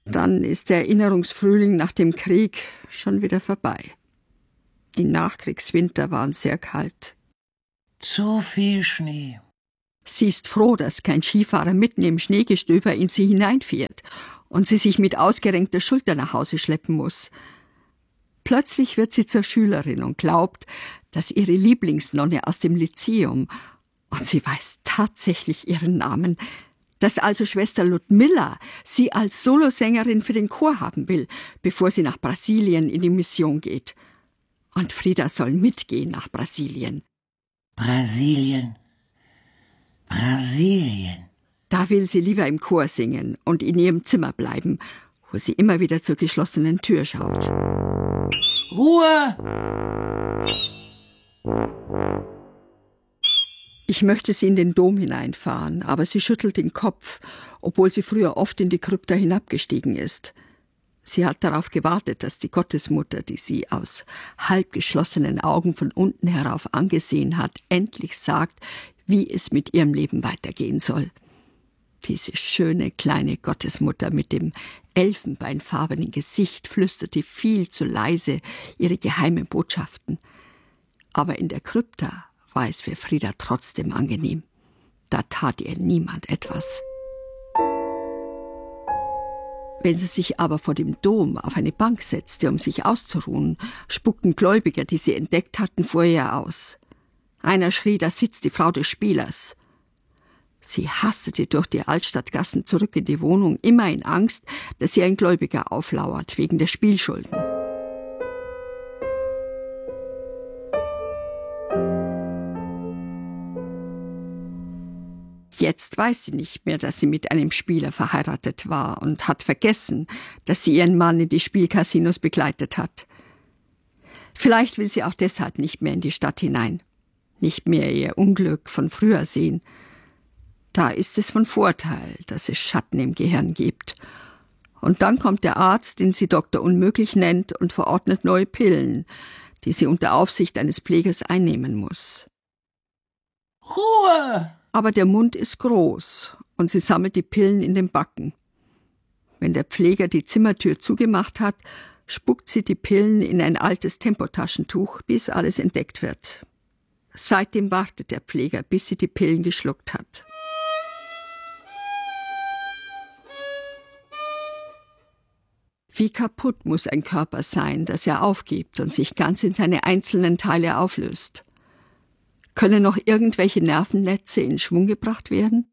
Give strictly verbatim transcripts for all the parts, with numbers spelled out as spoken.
Dann ist der Erinnerungsfrühling nach dem Krieg schon wieder vorbei. Die Nachkriegswinter waren sehr kalt. Zu viel Schnee. Sie ist froh, dass kein Skifahrer mitten im Schneegestöber in sie hineinfährt und sie sich mit ausgerenkter Schulter nach Hause schleppen muss. Plötzlich wird sie zur Schülerin und glaubt, dass ihre Lieblingsnonne aus dem Lyzeum, und sie weiß tatsächlich ihren Namen, dass also Schwester Ludmilla sie als Solosängerin für den Chor haben will, bevor sie nach Brasilien in die Mission geht. Und Frida soll mitgehen nach Brasilien. Brasilien. Brasilien. Da will sie lieber im Chor singen und in ihrem Zimmer bleiben, wo sie immer wieder zur geschlossenen Tür schaut. Ruhe! Ich möchte sie in den Dom hineinfahren, aber sie schüttelt den Kopf, obwohl sie früher oft in die Krypta hinabgestiegen ist. Sie hat darauf gewartet, dass die Gottesmutter, die sie aus halb geschlossenen Augen von unten herauf angesehen hat, endlich sagt, wie es mit ihrem Leben weitergehen soll. Diese schöne kleine Gottesmutter mit dem elfenbeinfarbenen Gesicht flüsterte viel zu leise ihre geheimen Botschaften. Aber in der Krypta war es für Frida trotzdem angenehm. Da tat ihr niemand etwas. Wenn sie sich aber vor dem Dom auf eine Bank setzte, um sich auszuruhen, spuckten Gläubiger, die sie entdeckt hatten, vor ihr aus. Einer schrie, da sitzt die Frau des Spielers. Sie hastete durch die Altstadtgassen zurück in die Wohnung, immer in Angst, dass ihr ein Gläubiger auflauert, wegen der Spielschulden. Jetzt weiß sie nicht mehr, dass sie mit einem Spieler verheiratet war und hat vergessen, dass sie ihren Mann in die Spielcasinos begleitet hat. Vielleicht will sie auch deshalb nicht mehr in die Stadt hinein, nicht mehr ihr Unglück von früher sehen. Da ist es von Vorteil, dass es Schatten im Gehirn gibt. Und dann kommt der Arzt, den sie Doktor Unmöglich nennt, und verordnet neue Pillen, die sie unter Aufsicht eines Pflegers einnehmen muss. Ruhe! Aber der Mund ist groß und sie sammelt die Pillen in den Backen. Wenn der Pfleger die Zimmertür zugemacht hat, spuckt sie die Pillen in ein altes Tempotaschentuch, bis alles entdeckt wird. Seitdem wartet der Pfleger, bis sie die Pillen geschluckt hat. Wie kaputt muss ein Körper sein, dass er aufgibt und sich ganz in seine einzelnen Teile auflöst? Können noch irgendwelche Nervennetze in Schwung gebracht werden?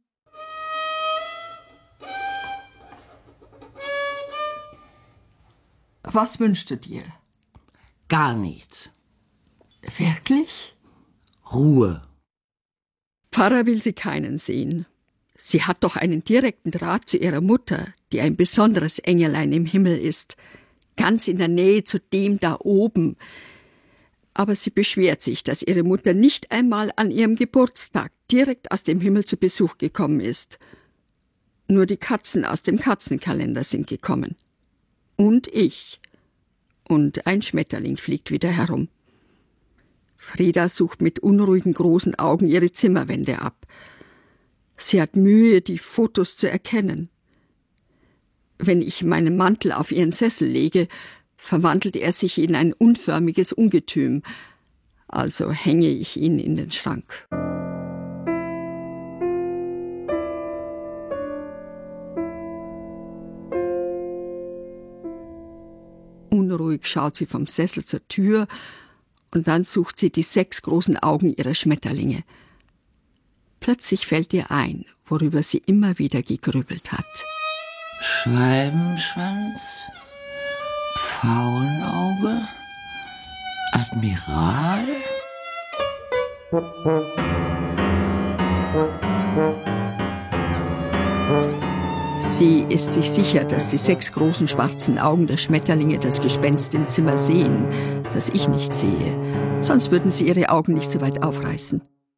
Was wünschst du dir? Gar nichts. Wirklich? Ruhe. Pfarrer will sie keinen sehen. Sie hat doch einen direkten Draht zu ihrer Mutter, die ein besonderes Engelein im Himmel ist, ganz in der Nähe zu dem da oben. Aber sie beschwert sich, dass ihre Mutter nicht einmal an ihrem Geburtstag direkt aus dem Himmel zu Besuch gekommen ist. Nur die Katzen aus dem Katzenkalender sind gekommen. Und ich. Und ein Schmetterling fliegt wieder herum. Frida sucht mit unruhigen großen Augen ihre Zimmerwände ab. Sie hat Mühe, die Fotos zu erkennen. Wenn ich meinen Mantel auf ihren Sessel lege, verwandelt er sich in ein unförmiges Ungetüm. Also hänge ich ihn in den Schrank. Unruhig schaut sie vom Sessel zur Tür und dann sucht sie die sechs großen Augen ihrer Schmetterlinge. Plötzlich fällt ihr ein, worüber sie immer wieder gegrübelt hat. Schwalbenschwanz, Pfauenauge, Admiral? Sie ist sich sicher, dass die sechs großen schwarzen Augen der Schmetterlinge das Gespenst im Zimmer sehen, das ich nicht sehe. Sonst würden sie ihre Augen nicht so weit aufreißen.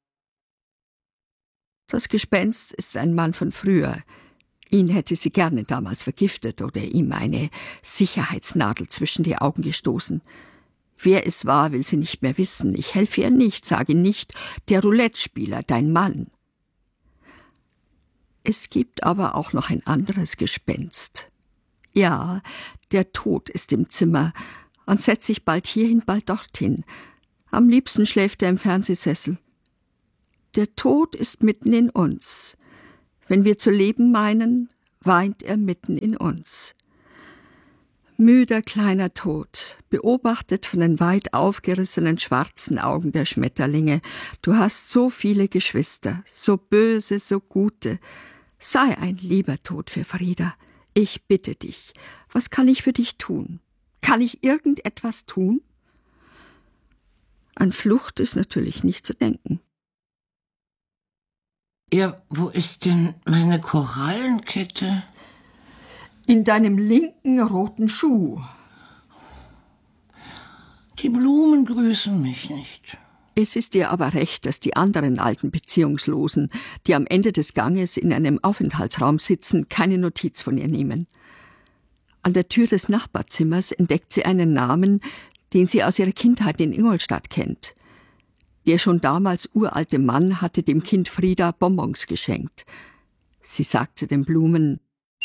Das Gespenst ist ein Mann von früher. Ihn hätte sie gerne damals vergiftet oder ihm eine Sicherheitsnadel zwischen die Augen gestoßen. Wer es war, will sie nicht mehr wissen. Ich helfe ihr nicht, sage nicht, der Roulette-Spieler, dein Mann. Es gibt aber auch noch ein anderes Gespenst. Ja, der Tod ist im Zimmer und setzt sich bald hierhin, bald dorthin. Am liebsten schläft er im Fernsehsessel. Der Tod ist mitten in uns. Wenn wir zu leben meinen, weint er mitten in uns. Müder kleiner Tod, beobachtet von den weit aufgerissenen schwarzen Augen der Schmetterlinge. Du hast so viele Geschwister, so böse, so gute. Sei ein lieber Tod für Frida. Ich bitte dich, was kann ich für dich tun? Kann ich irgendetwas tun? An Flucht ist natürlich nicht zu denken. Ja, wo ist denn meine Korallenkette? In deinem linken roten Schuh. Die Blumen grüßen mich nicht. Es ist dir aber recht, dass die anderen alten Beziehungslosen, die am Ende des Ganges in einem Aufenthaltsraum sitzen, keine Notiz von ihr nehmen. An der Tür des Nachbarzimmers entdeckt sie einen Namen, den sie aus ihrer Kindheit in Ingolstadt kennt. Der schon damals uralte Mann hatte dem Kind Frida Bonbons geschenkt. Sie sagt zu den Blumen: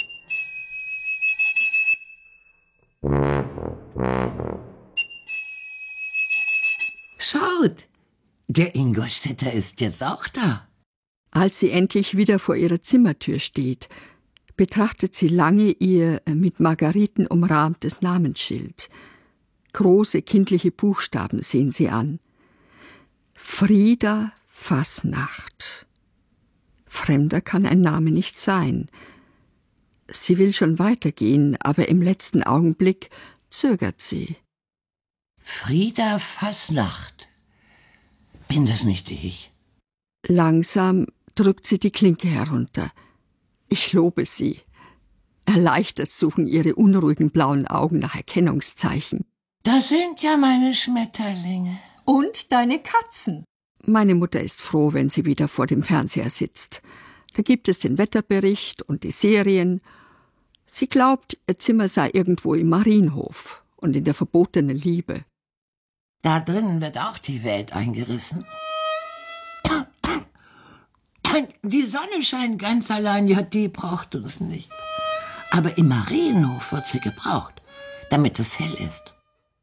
Schaut, der Ingolstädter ist jetzt auch da. Als sie endlich wieder vor ihrer Zimmertür steht, betrachtet sie lange ihr mit Margariten umrahmtes Namensschild. Große kindliche Buchstaben sehen sie an. Frida Fasnacht. Fremder kann ein Name nicht sein. Sie will schon weitergehen, aber im letzten Augenblick zögert sie. Frida Fasnacht. Bin das nicht ich? Langsam drückt sie die Klinke herunter. Ich lobe sie. Erleichtert suchen ihre unruhigen blauen Augen nach Erkennungszeichen. Das sind ja meine Schmetterlinge. Und deine Katzen. Meine Mutter ist froh, wenn sie wieder vor dem Fernseher sitzt. Da gibt es den Wetterbericht und die Serien. Sie glaubt, ihr Zimmer sei irgendwo im Marienhof und in der verbotenen Liebe. Da drinnen wird auch die Welt eingerissen. Die Sonne scheint ganz allein, ja, die braucht uns nicht. Aber im Marienhof wird sie gebraucht, damit es hell ist.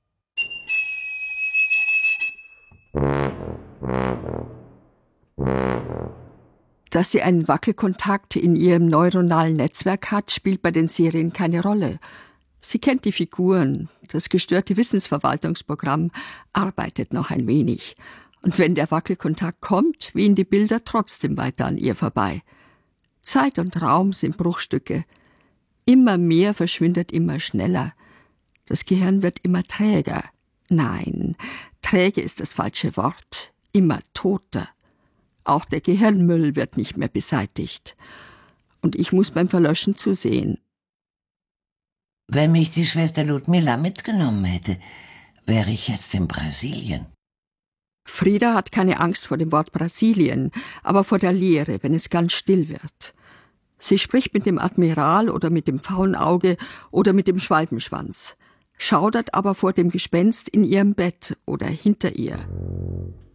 Dass sie einen Wackelkontakt in ihrem neuronalen Netzwerk hat, spielt bei den Serien keine Rolle. Sie kennt die Figuren, das gestörte Wissensverwaltungsprogramm arbeitet noch ein wenig. Und wenn der Wackelkontakt kommt, wehen die Bilder trotzdem weiter an ihr vorbei. Zeit und Raum sind Bruchstücke. Immer mehr verschwindet immer schneller. Das Gehirn wird immer träger. Nein, träge ist das falsche Wort. Immer toter. Auch der Gehirnmüll wird nicht mehr beseitigt. Und ich muss beim Verlöschen zusehen. Wenn mich die Schwester Ludmilla mitgenommen hätte, wäre ich jetzt in Brasilien. Frida hat keine Angst vor dem Wort Brasilien, aber vor der Leere, wenn es ganz still wird. Sie spricht mit dem Admiral oder mit dem Faunauge oder mit dem Schwalbenschwanz, schaudert aber vor dem Gespenst in ihrem Bett oder hinter ihr.